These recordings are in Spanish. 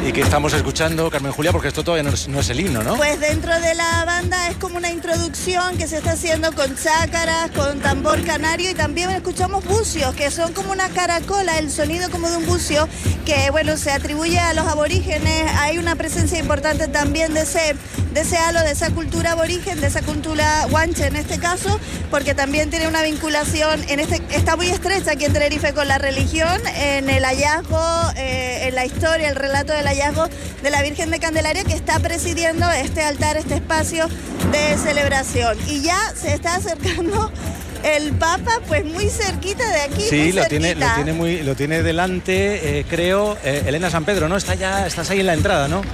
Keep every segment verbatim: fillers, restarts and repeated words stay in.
¿Y qué estamos escuchando, Carmen Julia? Porque esto todavía no es, no es el himno, ¿no? Pues dentro de la banda es como una introducción que se está haciendo con chácaras, con tambor canario, y también escuchamos bucios, que son como una caracola, el sonido como de un bucio, que bueno, se atribuye a los aborígenes. Hay una presencia importante también de ese, de ese halo, de esa cultura aborigen, de esa cultura guanche en este caso, porque también tiene una vinculación, en este, está muy estrecha aquí en Tenerife con la religión, en el hallazgo, eh, en la historia, el relato del hallazgo de la Virgen de Candelaria, que está presidiendo este altar, este espacio de celebración. Y ya se está acercando el Papa, pues muy cerquita de aquí. Sí, muy lo tiene, cerquita. lo tiene muy, lo tiene delante, eh, creo, eh, Elena San Pedro, ¿no? Está ya, estás ahí en la entrada, ¿no?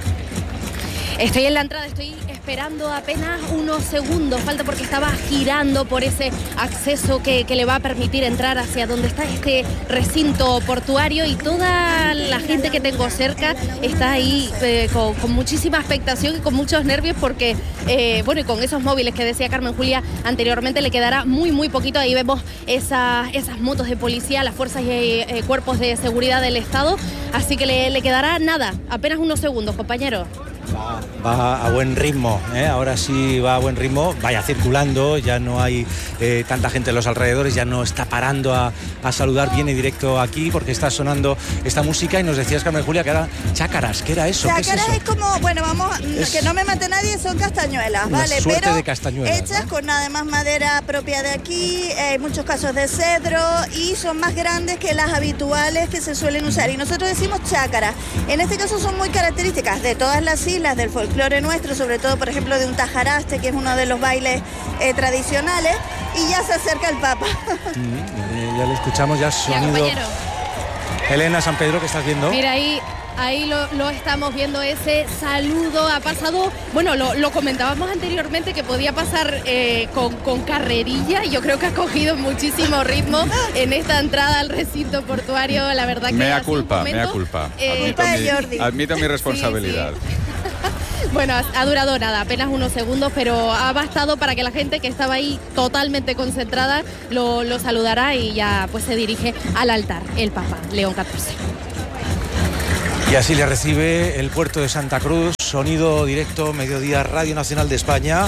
Estoy en la entrada, estoy esperando apenas unos segundos, falta porque estaba girando por ese acceso que, que le va a permitir entrar hacia donde está este recinto portuario, y toda la gente que tengo cerca está ahí eh, con, con muchísima expectación y con muchos nervios porque, eh, bueno, y con esos móviles que decía Carmen Julia anteriormente, le quedará muy, muy poquito. Ahí vemos esas, esas motos de policía, las fuerzas y eh, cuerpos de seguridad del Estado, así que le, le quedará nada, apenas unos segundos, compañeros. Va, va a buen ritmo, ¿eh? Ahora sí va a buen ritmo, vaya circulando, ya no hay eh, tanta gente en los alrededores, ya no está parando a, a saludar, viene directo aquí porque está sonando esta música. Y nos decías, Carmen Julia, que era chácaras. ¿Qué era eso? Chácaras ¿Qué es eso? es como, bueno, vamos, Es que no me mate nadie, son castañuelas, una ¿vale? suerte Pero de castañuelas, hechas, ¿no? con además madera propia de aquí, eh, muchos casos de cedro, y son más grandes que las habituales que se suelen usar. Y nosotros decimos chácaras. En este caso son muy características de todas las islas, del folclore nuestro, sobre todo, por ejemplo, de un tajaraste, que es uno de los bailes eh, tradicionales. Y ya se acerca el Papa. Mm, eh, ya le escuchamos, ya Ya, sonido. compañero. Elena San Pedro, ¿qué estás viendo? Mira, ahí, ahí lo, lo estamos viendo, ese saludo. Ha pasado, bueno, lo, lo comentábamos anteriormente que podía pasar eh, con, con carrerilla, y yo creo que ha cogido muchísimo ritmo en esta entrada al recinto portuario. La verdad que Mea hace un culpa, momento, mea culpa. eh, Admito, culpa de mi, Jordi. admito mi responsabilidad. Sí, sí. Bueno, ha, ha durado nada, apenas unos segundos, pero ha bastado para que la gente que estaba ahí totalmente concentrada lo, lo saludará, y ya pues se dirige al altar el Papa León catorce. Y así le recibe el puerto de Santa Cruz, sonido directo, Mediodía, Radio Nacional de España.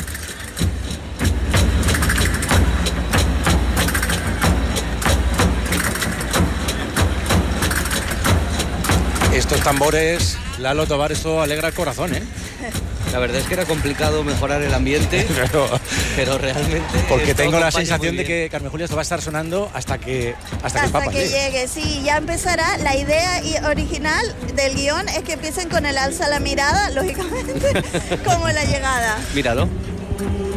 Estos tambores, Lalo Tobar, esto alegra el corazón, ¿eh? La verdad es que era complicado mejorar el ambiente, pero, pero realmente... porque tengo la acompaña sensación muy de bien. que, Carmen Julia, esto va a estar sonando hasta que hasta, que el Hasta Papa que llegue. llegue, sí, ya empezará. La idea y- original del guión es que empiecen con el alza la mirada, lógicamente, como la llegada. Míralo.